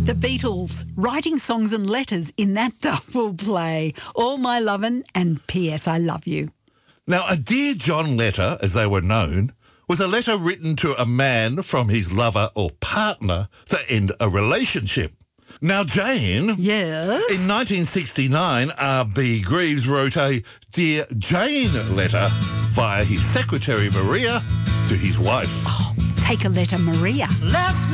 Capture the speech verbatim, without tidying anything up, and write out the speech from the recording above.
The Beatles, writing songs and letters in that double play. All My Lovin' and P S I Love You. Now, a Dear John letter, as they were known, was a letter written to a man from his lover or partner to end a relationship. Now, Jane... Yes? In nineteen sixty-nine, R B Greaves wrote a Dear Jane letter via his secretary, Maria, to his wife. Oh, take a letter, Maria. Last